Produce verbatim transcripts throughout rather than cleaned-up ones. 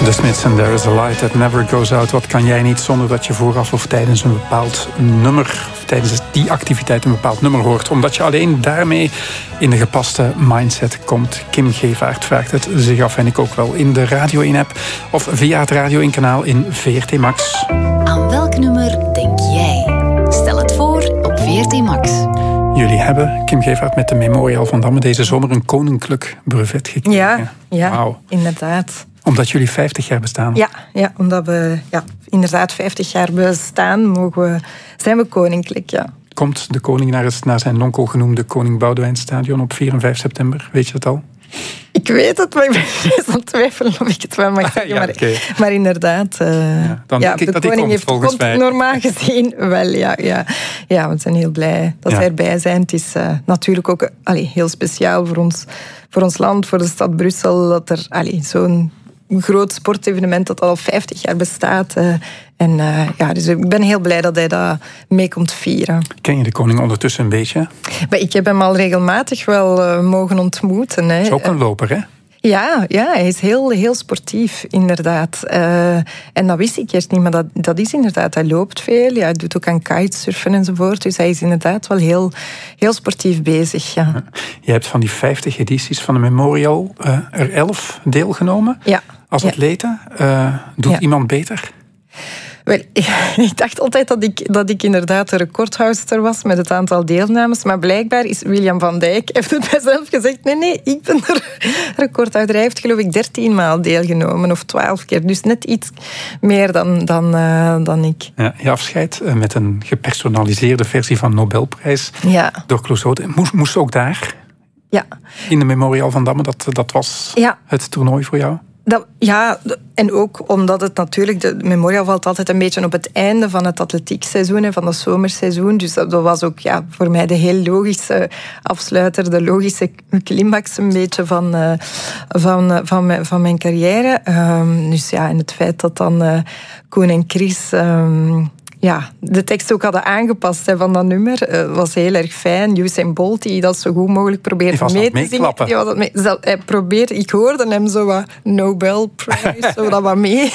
The Smiths and There is a Light That Never Goes Out. Wat kan jij niet zonder dat je vooraf of tijdens een bepaald nummer, of tijdens die activiteit een bepaald nummer hoort, omdat je alleen daarmee in de gepaste mindset komt. Kim Gevaert vraagt het zich af en ik ook wel in de Radio één-app of via het Radio één-kanaal in V R T Max. Aan welk nummer denk jij? Stel het voor op V R T Max. Jullie hebben, Kim Gevaert, met de Memorial van Damme deze zomer een koninklijk brevet gekregen. Ja, ja wow. Inderdaad. Omdat jullie vijftig jaar bestaan. Ja, ja omdat we ja, inderdaad vijftig jaar bestaan, mogen we, zijn we koninklijk, ja. Komt de koning naar het naar zijn lonkel genoemde Koning Boudewijnstadion op vier en vijf september? Weet je dat al? Ik weet het, maar ik ben steeds aan het twijfelen of ik het wel mag zeggen. ja, maar, okay. maar inderdaad, uh, ja, dan ja, denk ik de dat koning komt, heeft volgens komt mij. normaal gezien wel, ja, ja. Ja, we zijn heel blij dat ja. zij erbij zijn. Het is uh, natuurlijk ook allee, heel speciaal voor ons, voor ons land, voor de stad Brussel, dat er allee, zo'n een groot sportevenement dat al vijftig jaar bestaat. Uh, en uh, ja, dus ik ben heel blij dat hij dat mee komt vieren. Ken je de koning ondertussen een beetje? Maar ik heb hem al regelmatig wel uh, mogen ontmoeten. Hij is ook een loper, hè? Ja, ja, hij is heel, heel sportief, inderdaad. Uh, en dat wist ik eerst niet, maar dat, dat is inderdaad. Hij loopt veel, ja, hij doet ook aan kitesurfen enzovoort. Dus hij is inderdaad wel heel, heel sportief bezig. Ja. Je hebt van die vijftig edities van de Memorial uh, er elf deelgenomen. Ja. Als atlete. Uh, doet ja. iemand beter? Wel, ik dacht altijd dat ik, dat ik inderdaad de recordhouster was met het aantal deelnames. Maar blijkbaar is William van Dijk, heeft het bij zelf gezegd, nee, nee, ik ben de recordhouder. Hij heeft geloof ik dertien maal deelgenomen, of twaalf keer. Dus net iets meer dan, dan, uh, dan ik. Ja, je afscheid uh, met een gepersonaliseerde versie van Nobelprijs ja. door Clouseau. Moest, moest ook daar? Ja. In de Memorial van Damme, dat, dat was ja. het toernooi voor jou? Dat, ja, en ook omdat het natuurlijk... De Memorial valt altijd een beetje op het einde van het atletiekseizoen en van het zomerseizoen. Dus dat was ook ja, voor mij de heel logische afsluiter, de logische climax een beetje van, uh, van, uh, van, mijn, van mijn carrière. Um, dus ja, en het feit dat dan uh, Koen en Chris... Um, ja, de tekst ook hadden aangepast hè, van dat nummer. Uh, was heel erg fijn. Usain Bolt, die dat zo goed mogelijk probeerde mee te zingen. Die was dat mee, hij probeerde, ik hoorde hem zo wat Nobelprijs, zo dat wat mee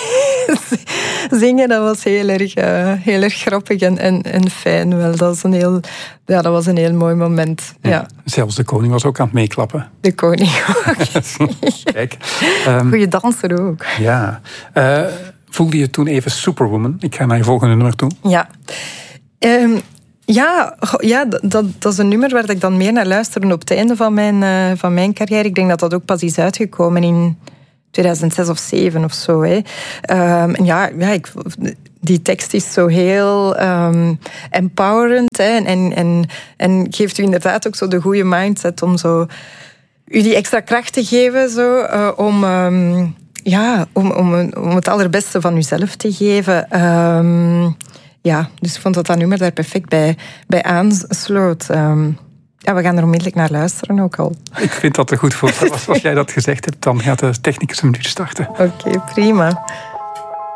zingen. Dat was heel erg, uh, heel erg grappig en, en, en fijn. Wel, dat, was een heel, ja, dat was een heel mooi moment. Ja. Ja. Zelfs de koning was ook aan het meeklappen. De koning ook. Kijk. Um, Goeie danser ook. Ja. Uh, Voelde je toen even Superwoman? Ik ga naar je volgende nummer toe. Ja. Um, ja, ja dat, dat is een nummer waar ik dan meer naar luisterde op het einde van mijn, uh, van mijn carrière. Ik denk dat dat ook pas is uitgekomen in tweeduizend zes of zeven of zo. Hè. Um, en ja, ja ik, die tekst is zo heel um, empowerend. Hè, en, en, en geeft u inderdaad ook zo de goede mindset om zo, u die extra kracht te geven. Zo, uh, om... Um, Ja, om, om, om het allerbeste van uzelf te geven. Um, ja, dus ik vond dat dat nummer daar perfect bij, bij aansloot. Um, ja, we gaan er onmiddellijk naar luisteren ook al. Ik vind dat een goed voorstel. Als jij dat gezegd hebt, dan gaat de technicus hem nu starten. Oké, okay, prima.